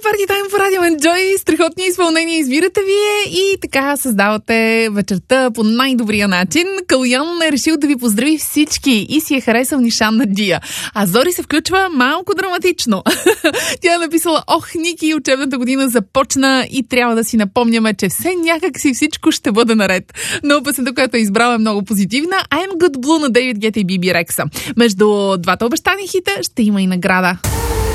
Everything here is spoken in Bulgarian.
Парти Тайм по Радио Enjoy. Страхотни изпълнения избирате вие и така създавате вечерта по най-добрия начин. Калуян е решил да ви поздрави всички и си е харесал Нишан на Джия. А Зори се включва малко драматично. Тя е написала: ох, Ники, учебната година започна и трябва да си напомняме, че все някак си всичко ще бъде наред. Но песента, която е избрала, е много позитивна. I'm Good Blue на Дейвид Гета и Биби Рекса. Между двата обещани хита ще има и награда.